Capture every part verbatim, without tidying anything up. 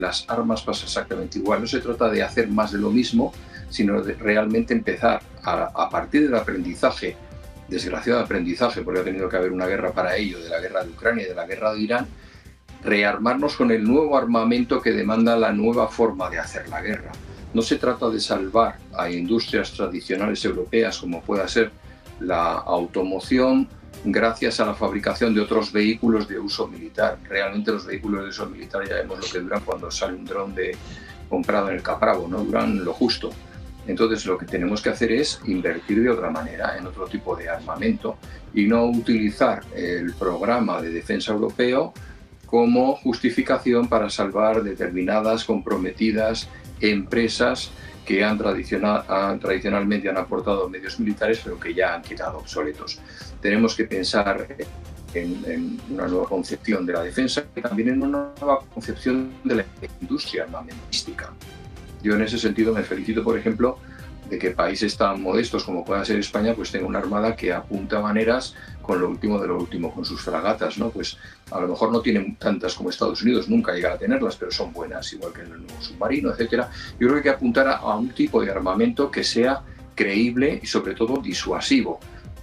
las armas pasa exactamente igual. No se trata de hacer más de lo mismo, sino de realmente empezar a, a partir del aprendizaje, desgraciado aprendizaje, porque ha tenido que haber una guerra para ello, de la guerra de Ucrania y de la guerra de Irán, rearmarnos con el nuevo armamento que demanda la nueva forma de hacer la guerra. No se trata de salvar a industrias tradicionales europeas como pueda ser la automoción gracias a la fabricación de otros vehículos de uso militar. Realmente los vehículos de uso militar ya vemos lo que duran cuando sale un dron de, comprado en el Capravo, ¿no? Duran lo justo. Entonces lo que tenemos que hacer es invertir de otra manera en otro tipo de armamento y no utilizar el programa de defensa europeo como justificación para salvar determinadas comprometidas empresas que han, tradicional, han tradicionalmente han aportado medios militares pero que ya han quedado obsoletos. Tenemos que pensar en, en una nueva concepción de la defensa y también en una nueva concepción de la industria armamentística. Yo en ese sentido me felicito, por ejemplo, de que países tan modestos como pueda ser España pues tenga una armada que apunta maneras con lo último de lo último, con sus fragatas, ¿no? Pues a lo mejor no tienen tantas como Estados Unidos, nunca llegará a tenerlas, pero son buenas, igual que en el nuevo submarino, etcétera. Yo creo que hay que apuntar a, a un tipo de armamento que sea creíble y sobre todo disuasivo.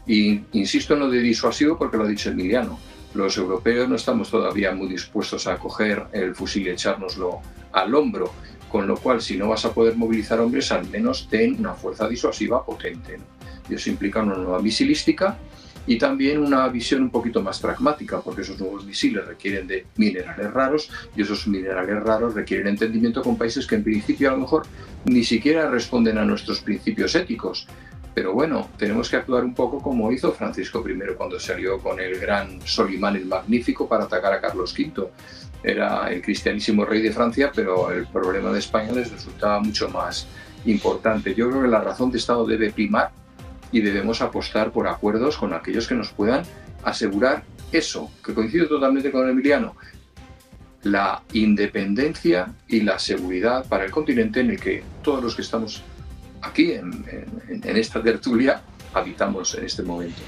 Y insisto en lo de disuasivo porque lo ha dicho Emiliano. Los europeos no estamos todavía muy dispuestos a coger el fusil y echárnoslo al hombro, con lo cual si no vas a poder movilizar hombres, al menos ten una fuerza disuasiva potente, ¿no? Y eso implica una nueva misilística y también una visión un poquito más pragmática, porque esos nuevos misiles requieren de minerales raros y esos minerales raros requieren entendimiento con países que en principio a lo mejor ni siquiera responden a nuestros principios éticos. Pero bueno, tenemos que actuar un poco como hizo Francisco primero cuando salió con el gran Solimán el Magnífico para atacar a Carlos quinto. Era el cristianísimo rey de Francia, pero el problema de España les resultaba mucho más importante. Yo creo que la razón de Estado debe primar y debemos apostar por acuerdos con aquellos que nos puedan asegurar eso, que coincido totalmente con Emiliano, la independencia y la seguridad para el continente en el que todos los que estamos aquí en, en, en esta tertulia habitamos en este momento.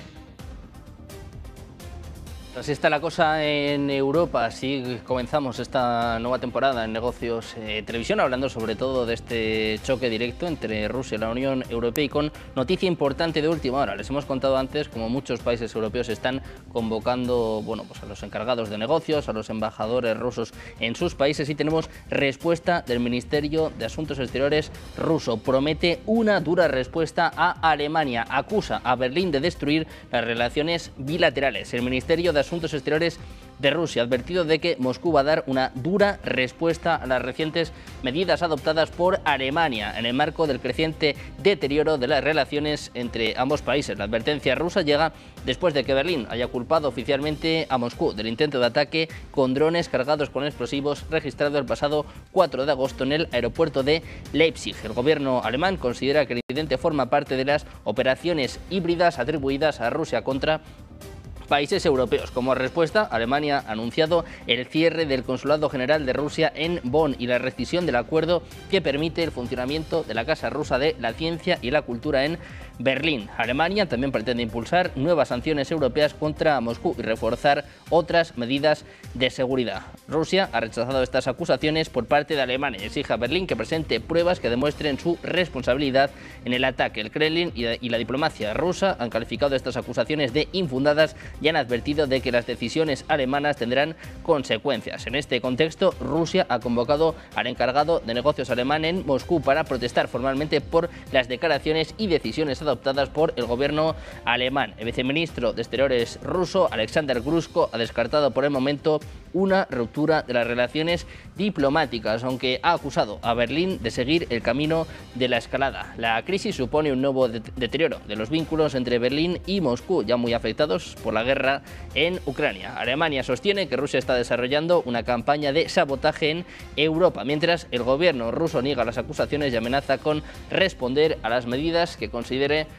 Así está la cosa en Europa, así comenzamos esta nueva temporada en Negocios eh, Televisión, hablando sobre todo de este choque directo entre Rusia y la Unión Europea y con noticia importante de última hora. Les hemos contado antes como muchos países europeos están convocando bueno, pues a los encargados de negocios, a los embajadores rusos en sus países y tenemos respuesta del Ministerio de Asuntos Exteriores ruso. Promete una dura respuesta a Alemania, acusa a Berlín de destruir las relaciones bilaterales. El Ministerio de Asuntos Exteriores de Rusia ha advertido de que Moscú va a dar una dura respuesta a las recientes medidas adoptadas por Alemania en el marco del creciente deterioro de las relaciones entre ambos países. La advertencia rusa llega después de que Berlín haya culpado oficialmente a Moscú del intento de ataque con drones cargados con explosivos registrado el pasado cuatro de agosto en el aeropuerto de Leipzig. El gobierno alemán considera que el incidente forma parte de las operaciones híbridas atribuidas a Rusia contra países europeos. Como respuesta, Alemania ha anunciado el cierre del Consulado General de Rusia en Bonn y la rescisión del acuerdo que permite el funcionamiento de la Casa Rusa de la Ciencia y la Cultura en Berlín. Alemania también pretende impulsar nuevas sanciones europeas contra Moscú y reforzar otras medidas de seguridad. Rusia ha rechazado estas acusaciones por parte de Alemania y exige a Berlín que presente pruebas que demuestren su responsabilidad en el ataque. El Kremlin y la diplomacia rusa han calificado estas acusaciones de infundadas y han advertido de que las decisiones alemanas tendrán consecuencias. En este contexto, Rusia ha convocado al encargado de negocios alemán en Moscú para protestar formalmente por las declaraciones y decisiones adoptadas por el gobierno alemán. El viceministro de Exteriores ruso, Alexander Grushko, ha descartado por el momento una ruptura de las relaciones diplomáticas, aunque ha acusado a Berlín de seguir el camino de la escalada. La crisis supone un nuevo de- deterioro de los vínculos entre Berlín y Moscú, ya muy afectados por la guerra en Ucrania. Alemania sostiene que Rusia está desarrollando una campaña de sabotaje en Europa, mientras el gobierno ruso niega las acusaciones y amenaza con responder a las medidas que considere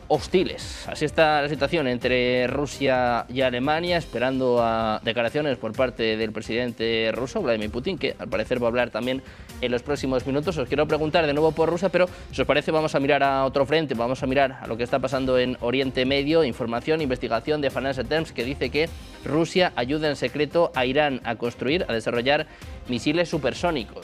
hostiles. Así está la situación entre Rusia y Alemania, esperando a declaraciones por parte del presidente ruso, Vladimir Putin, que al parecer va a hablar también en los próximos minutos. Os quiero preguntar de nuevo por Rusia, pero si os parece vamos a mirar a otro frente, vamos a mirar a lo que está pasando en Oriente Medio. Información, investigación de Financial Times que dice que Rusia ayuda en secreto a Irán a construir, a desarrollar misiles supersónicos.